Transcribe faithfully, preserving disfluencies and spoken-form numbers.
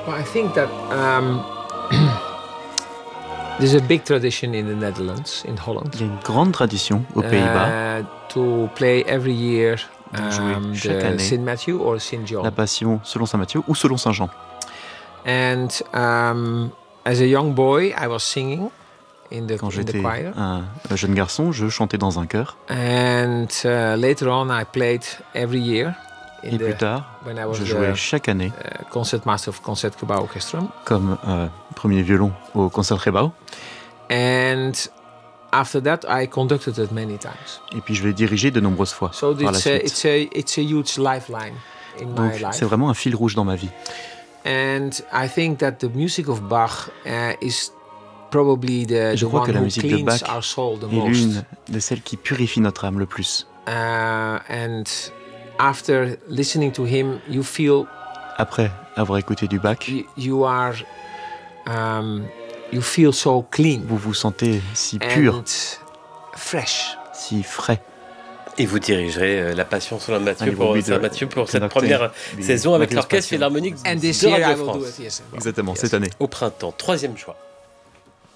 Well, I think that um, there's a big tradition in the Netherlands, in Holland. Il y a une grande tradition aux Pays-Bas Uh, to play every year de jouer um, chaque the année Saint Matthew or Saint John. la Passion selon saint Matthieu ou selon saint Jean. And um, as a young boy, I was singing in the, Quand in the j'étais choir. un, un jeune garçon, je chantais dans un chœur. And uh, later on, I played every year. In Et the, plus tard, when I was je jouais the chaque année uh, concertmaster of Concertgebouw Orchestra. comme euh, premier violon au Concertgebouw. And after that, I conducted it many times. Et puis je l'ai dirigé de nombreuses fois So par la it's a, suite. it's a, it's a huge lifeline in Donc my life. c'est vraiment un fil rouge dans ma vie. And I think that the music of Bach uh, is probably the, Je the crois one que la who musique de cleans Bach our soul the est most. l'une de celles qui purifie notre âme le plus. Uh, and after listening to him, you feel Après avoir écouté du Bach, you, you are um, you feel so clean vous vous sentez si pur, and fresh. si frais. Et vous dirigerez euh, la Passion selon Matthieu Allez, pour vous Saint de- Matthieu pour de cette Nocturne. première Oui, saison avec Matthäus l'Orchestre Passion. Philharmonique And this de year I Radio will do France. it. Yes. Exactement, Yes. cette année. Au printemps, troisième choix.